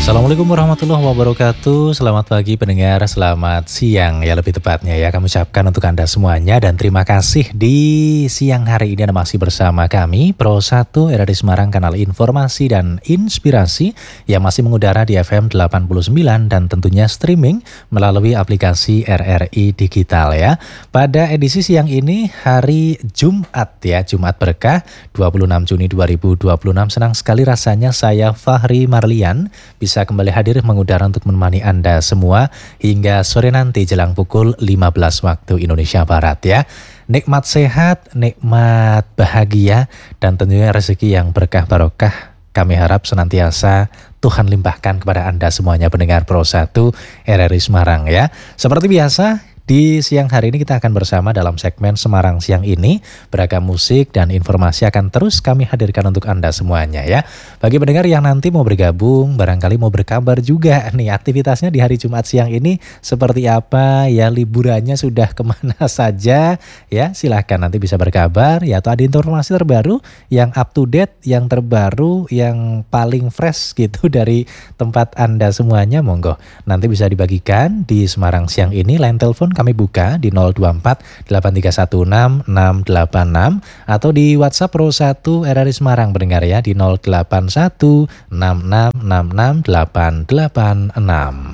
Assalamualaikum warahmatullahi wabarakatuh. Selamat pagi pendengar, selamat siang ya lebih tepatnya ya kami ucapkan untuk Anda semuanya. Dan terima kasih di siang hari ini Anda masih bersama kami Pro 1 RRI Semarang, kanal informasi dan inspirasi yang masih mengudara di FM 89 dan tentunya streaming melalui aplikasi RRI Digital ya. Pada edisi siang ini hari Jumat ya, Jumat berkah 26 Juni 2026. Senang sekali rasanya saya Fahri Marlian bisa kembali hadir mengudara untuk menemani Anda semua hingga sore nanti jelang pukul 15 waktu Indonesia Barat ya. Nikmat sehat, nikmat bahagia, dan tentunya rezeki yang berkah barokah kami harap senantiasa Tuhan limpahkan kepada Anda semuanya pendengar Pro 1 RRI Semarang ya. Seperti biasa, di siang hari ini kita akan bersama dalam segmen Semarang Siang ini. Beragam musik dan informasi akan terus kami hadirkan untuk Anda semuanya ya. Bagi pendengar yang nanti mau bergabung, barangkali mau berkabar juga nih aktivitasnya di hari Jumat siang ini seperti apa ya, liburannya sudah kemana saja ya. Silahkan nanti bisa berkabar ya, atau ada informasi terbaru yang up to date, yang terbaru, yang paling fresh gitu dari tempat Anda semuanya, monggo nanti bisa dibagikan di Semarang Siang ini. Line telepon kami buka di 024 8316 686 atau di WhatsApp Pro 1 RRI Semarang pendengar ya di 081 6666 886.